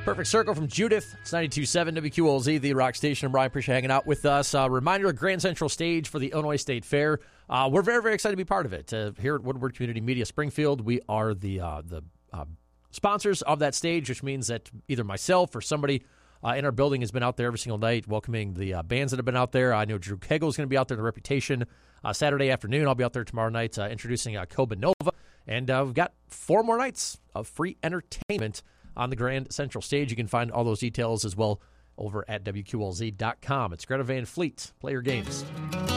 Perfect Circle from Judith. It's 92.7 WQLZ, the rock station. And Brian, appreciate hanging out with us. Reminder, Grand Central Stage for the Illinois State Fair. We're very, very excited to be part of it. Here at Woodward Community Media Springfield, we are the sponsors of that stage, which means that either myself or somebody in our building has been out there every single night welcoming the bands that have been out there. I know Drew Kegel is going to be out there, The Reputation. Saturday afternoon, I'll be out there tomorrow night introducing Coba Nova. And we've got 4 more nights of free entertainment on the Grand Central Stage. You can find all those details as well over at WQLZ.com. It's Greta Van Fleet. Play your games.